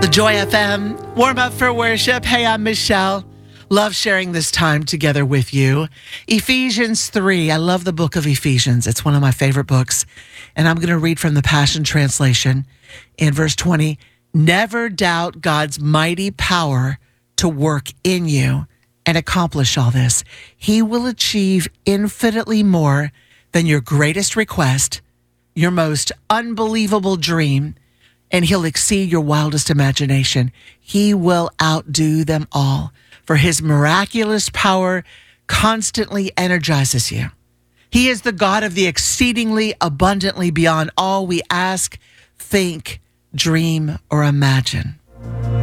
The Joy FM, warm up for worship. Hey, I'm Michelle. Love sharing this time together with you. Ephesians 3. I love the book of Ephesians. It's one of my favorite books. And I'm going to read from the Passion Translation in verse 20. Never doubt God's mighty power to work in you and accomplish all this. He will achieve infinitely more than your greatest request, your most unbelievable dream, and he'll exceed your wildest imagination. He will outdo them all, for his miraculous power constantly energizes you. He is the God of the exceedingly abundantly beyond all we ask, think, dream, or imagine.